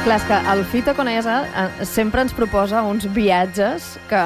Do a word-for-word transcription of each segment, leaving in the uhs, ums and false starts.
Clar, és que el Fito Conesa eh, sempre ens proposa uns viatges que...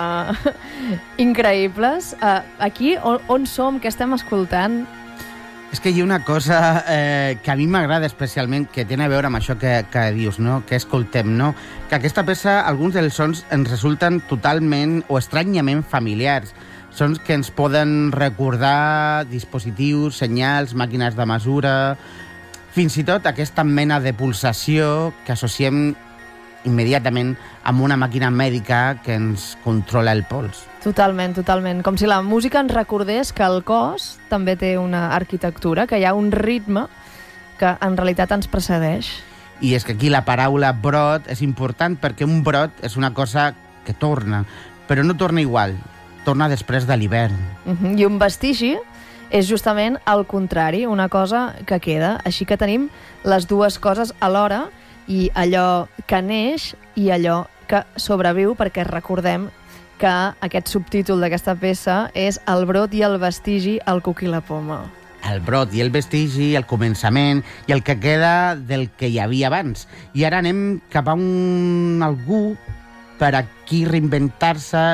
increïbles. Eh, aquí, on, on som, què estem escoltant? És que hi ha una cosa eh, que a mi m'agrada especialment, que té a veure amb això que, que dius, no? Que escoltem, no? Que aquesta peça, alguns dels sons ens resulten totalment o estranyament familiars. Sons que ens poden recordar dispositius, senyals, màquines de mesura... Fins i tot aquesta mena de pulsació que associem immediatament amb una màquina mèdica que ens controla el pols. Totalment, totalment. Com si la música ens recordés que el cos també té una arquitectura, que hi ha un ritme que en realitat ens precedeix. I és que aquí la paraula brot és important perquè un brot és una cosa que torna, però no torna igual, torna després de l'hivern. Uh-huh. I un vestigi és justament el contrari, una cosa que queda. Així que tenim les dues coses alhora, i allò que neix i allò que sobreviu, perquè recordem que aquest subtítol d'aquesta peça és El brot i el vestigi, el cuc i la poma. El brot i el vestigi, el començament i el que queda del que hi havia abans. I ara anem cap a un algú per aquí reinventar-se.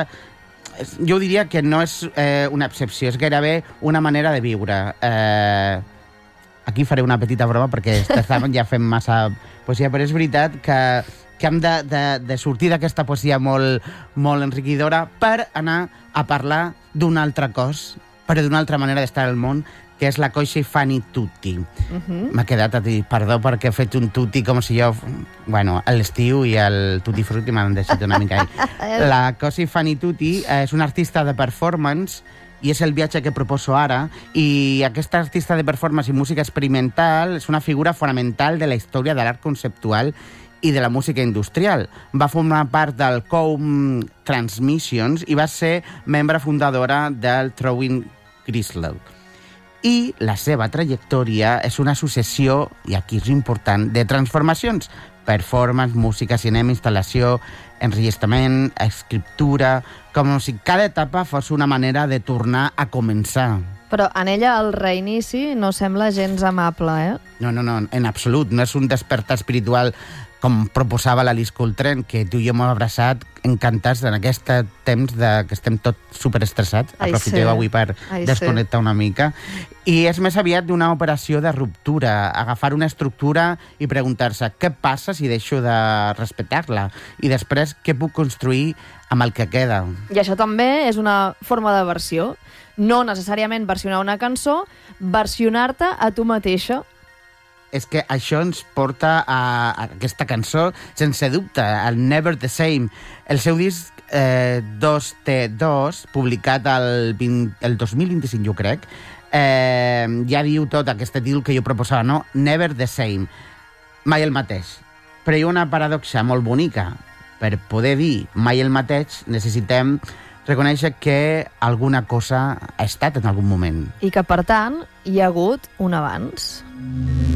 Jo diria que no és eh, una excepció, és gairebé una manera de viure. Eh, aquí faré una petita broma perquè estàvem ja fent massa poesia, però és veritat que, que hem de, de, de sortir d'aquesta poesia molt, molt enriquidora per anar a parlar d'un altre cos, però d'una altra manera d'estar al món, que és la Coixi Fanny Tutti. Uh-huh. M'ha quedat a dir, perdó, perquè he fet un tutti com si jo... Bueno, l'estiu i el tutti frutti m'han deixat una mica ahí. La Coixi Fanny Tutti és una artista de performance i és el viatge que proposo ara, i aquesta artista de performance i música experimental és una figura fonamental de la història de l'art conceptual i de la música industrial. Va formar part del Com Transmissions i va ser membre fundadora del Throwing Gristle. I la seva trajectòria és una successió, i aquí és important, de transformacions. Performance, música, cinema, instal·lació, enregistrament, escriptura... Com si cada etapa fos una manera de tornar a començar. Però en ella el reinici no sembla gens amable, eh? No, no, no, en absolut. No és un despertar espiritual com proposava l'Alice Coltrane, que tu i jo hem abraçat encantats en aquest temps de, que estem tots superestressats. Ai, Aprofiteu sí. avui per Ai, desconnectar sí. una mica. I és més aviat d'una operació de ruptura, agafar una estructura i preguntar-se què passa si deixo de respectar-la, i després què puc construir amb el que queda. I això també és una forma de versió. No necessàriament versionar una cançó, versionar-te a tu mateixa. És que això ens porta a, a aquesta cançó, sense dubte, el Never the Same. El seu disc eh, dos T dos, publicat el, vint, el dos mil vint-i-cinc, jo crec, eh, ja diu tot aquest títol que jo proposava, no? Never the Same. Mai el mateix. Però hi ha una paradoxa molt bonica. Per poder dir mai el mateix, necessitem reconèixer que alguna cosa ha estat en algun moment. I que, per tant, hi ha hagut un abans.